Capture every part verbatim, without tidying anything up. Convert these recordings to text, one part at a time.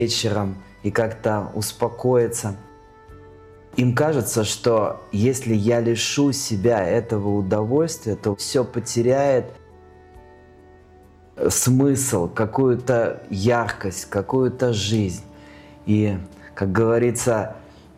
вечером и как-то успокоиться. Им кажется, что если я лишу себя этого удовольствия, то все потеряет смысл, какую-то яркость, какую-то жизнь. И, как говорится,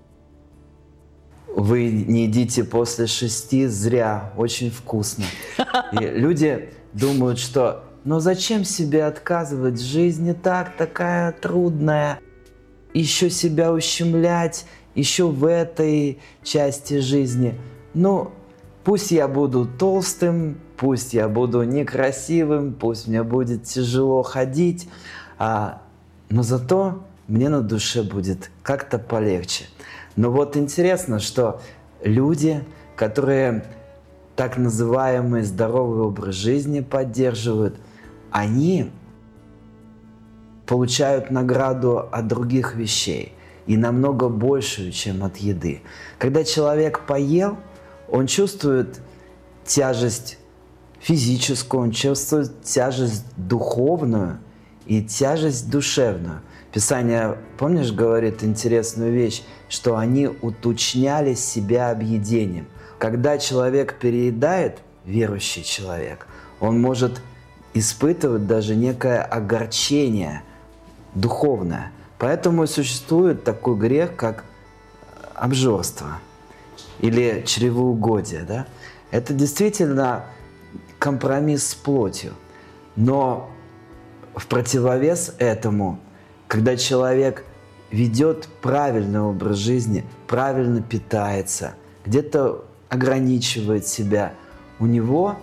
вы не едите после шести зря, очень вкусно. И люди думают, что ну зачем себе отказывать, жизнь не так, такая трудная, еще себя ущемлять, еще в этой части жизни. Ну, пусть я буду толстым, пусть я буду некрасивым, пусть мне будет тяжело ходить, а, но зато мне на душе будет как-то полегче. Но вот интересно, что люди, которые так называемый здоровый образ жизни поддерживают, они получают награду от других вещей и намного большую, чем от еды. Когда человек поел, он чувствует тяжесть физическую, он чувствует тяжесть духовную и тяжесть душевную. Писание, помнишь, говорит интересную вещь, что они уточняли себя объедением. Когда человек переедает, верующий человек, он может испытывать даже некое огорчение духовное. Поэтому и существует такой грех, как обжорство или чревоугодие. Да? Это действительно компромисс с плотью. Но в противовес этому, когда человек ведет правильный образ жизни, правильно питается, где-то ограничивает себя, у него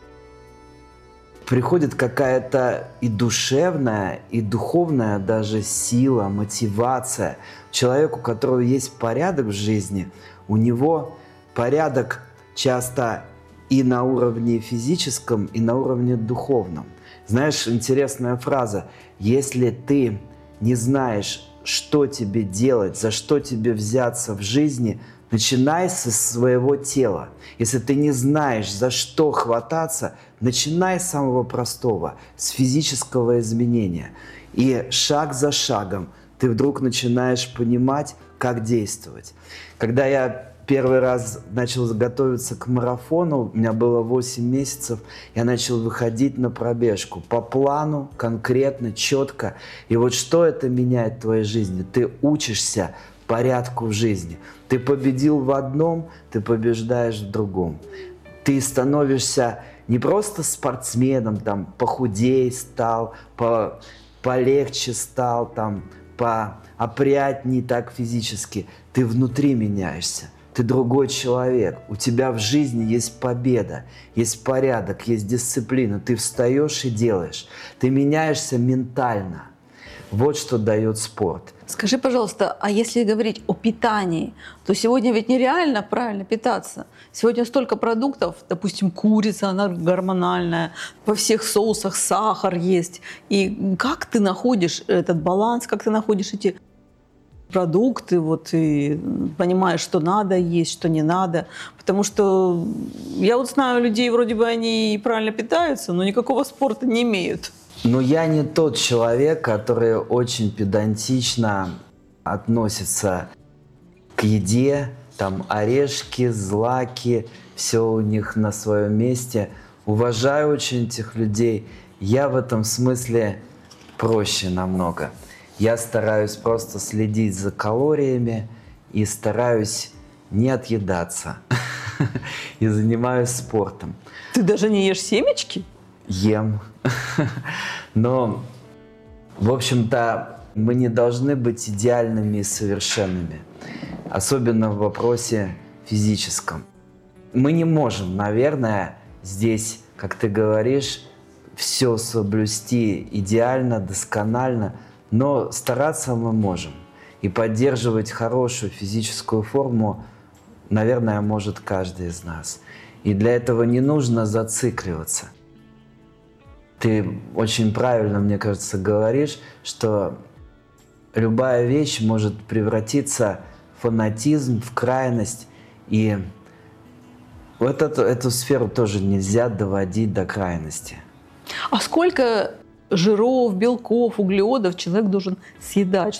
приходит какая-то и душевная, и духовная даже сила, мотивация. Человеку, у которого есть порядок в жизни, у него порядок часто и на уровне физическом, и на уровне духовном. Знаешь, интересная фраза: если ты не знаешь, что тебе делать, за что тебе взяться в жизни, начинай со своего тела. Если ты не знаешь, за что хвататься, начинай с самого простого, с физического изменения. И шаг за шагом ты вдруг начинаешь понимать, как действовать. Когда я первый раз начал готовиться к марафону, у меня было восемь месяцев, я начал выходить на пробежку по плану, конкретно, четко. И вот что это меняет в твоей жизни? Ты учишься порядку в жизни. Ты победил в одном, ты побеждаешь в другом. Ты становишься не просто спортсменом, там, похудей стал, по, полегче стал, там, поопрятней так физически. Ты внутри меняешься. Ты другой человек. У тебя в жизни есть победа, есть порядок, есть дисциплина. Ты встаешь и делаешь. Ты меняешься ментально. Вот что дает спорт. Скажи, пожалуйста, а если говорить о питании, то сегодня ведь нереально правильно питаться. Сегодня столько продуктов, допустим, курица, она гормональная, во всех соусах сахар есть. И как ты находишь этот баланс, как ты находишь эти продукты, вот, и понимаешь, что надо есть, что не надо. Потому что я вот знаю людей, вроде бы они и правильно питаются, но никакого спорта не имеют. Но я не тот человек, который очень педантично относится к еде. Там орешки, злаки, все у них на своем месте. Уважаю очень этих людей. Я в этом смысле проще намного. Я стараюсь просто следить за калориями и стараюсь не отъедаться. И занимаюсь спортом. Ты даже не ешь семечки? Ем. Но, в общем-то, мы не должны быть идеальными и совершенными. Особенно в вопросе физическом. Мы не можем, наверное, здесь, как ты говоришь, все соблюсти идеально, досконально, но стараться мы можем. И поддерживать хорошую физическую форму, наверное, может каждый из нас. И для этого не нужно зацикливаться. Ты очень правильно, мне кажется, говоришь, что любая вещь может превратиться в фанатизм, в крайность. И вот эту, эту сферу тоже нельзя доводить до крайности. А сколько жиров, белков, углеводов человек должен съедать,